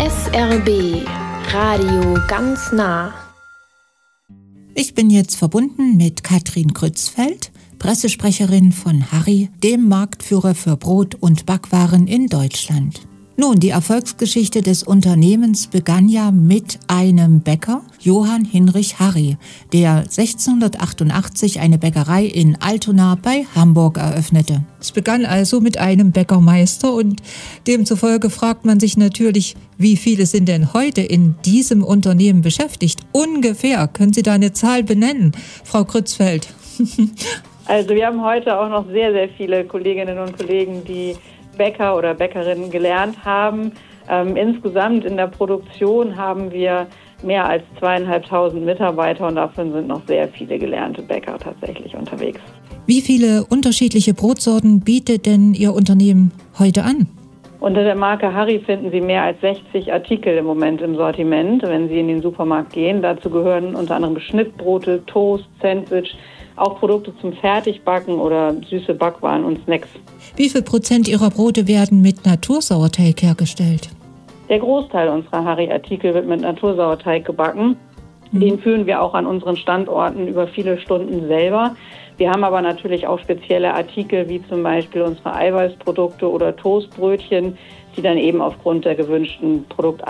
SRB Radio ganz nah. Ich bin jetzt verbunden mit Katrin Krützfeld, Pressesprecherin von Harry, dem Marktführer für Brot- und Backwaren in Deutschland. Nun, die Erfolgsgeschichte des Unternehmens begann ja mit einem Bäcker, Johann Hinrich Harry, der 1688 eine Bäckerei in Altona bei Hamburg eröffnete. Es begann also mit einem Bäckermeister und demzufolge fragt man sich natürlich, wie viele sind denn heute in diesem Unternehmen beschäftigt? Ungefähr, können Sie da eine Zahl benennen, Frau Krützfeld? Also wir haben heute auch noch sehr, sehr viele Kolleginnen und Kollegen, die Bäcker oder Bäckerinnen gelernt haben. Insgesamt in der Produktion haben wir mehr als 2.500 Mitarbeiter und davon sind noch sehr viele gelernte Bäcker tatsächlich unterwegs. Wie viele unterschiedliche Brotsorten bietet denn Ihr Unternehmen heute an? Unter der Marke Harry finden Sie mehr als 60 Artikel im Moment im Sortiment, wenn Sie in den Supermarkt gehen. Dazu gehören unter anderem Schnittbrote, Toast, Sandwich, auch Produkte zum Fertigbacken oder süße Backwaren und Snacks. Wie viel Prozent Ihrer Brote werden mit Natursauerteig hergestellt? Der Großteil unserer Harry-Artikel wird mit Natursauerteig gebacken. Den führen wir auch an unseren Standorten über viele Stunden selber. Wir haben aber natürlich auch spezielle Artikel, wie zum Beispiel unsere Eiweißprodukte oder Toastbrötchen, die dann eben aufgrund der gewünschten Produkteigenschaften